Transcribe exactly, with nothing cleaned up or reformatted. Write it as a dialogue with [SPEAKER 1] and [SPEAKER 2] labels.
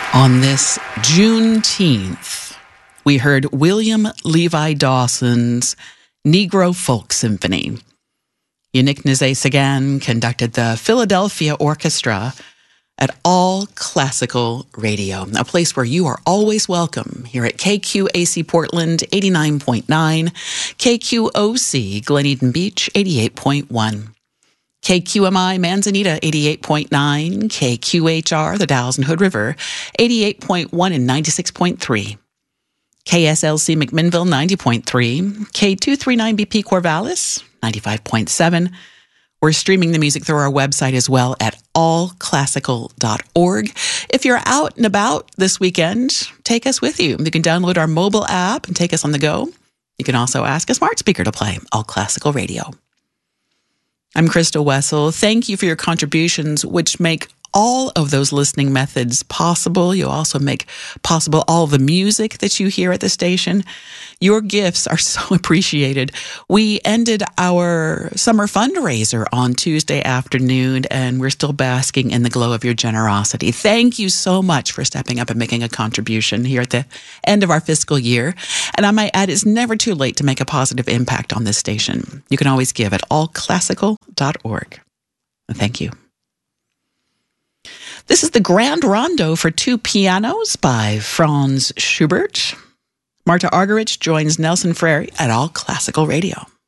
[SPEAKER 1] On this Juneteenth, we heard William Levi Dawson's Negro Folk Symphony. Yannick Nézet-Séguin conducted the Philadelphia Orchestra at All Classical Radio, a place where you are always welcome here at K Q A C Portland eighty-nine point nine, K Q O C Glen Eden Beach eighty-eight point one. K Q M I Manzanita eighty-eight point nine, K Q H R the Dalles and Hood River eighty-eight point one and ninety-six point three, K S L C McMinnville ninety point three, K two thirty-nine B P Corvallis ninety-five point seven. We're streaming the music through our website as well at all classical dot org. If you're out and about this weekend, take us with you. You can download our mobile app and take us on the go. You can also ask a smart speaker to play All Classical Radio. I'm Crystal Wessel. Thank you for your contributions, which make all of those listening methods possible. You also make possible all the music that you hear at the station. Your gifts are so appreciated. We ended our summer fundraiser on Tuesday afternoon, and we're still basking in the glow of your generosity. Thank you so much for stepping up and making a contribution here at the end of our fiscal year. And I might add, it's never too late to make a positive impact on this station. You can always give at all classical dot org. Thank you. This is the Grand Rondo for Two Pianos by Franz Schubert. Marta Argerich joins Nelson Frary at All Classical Radio.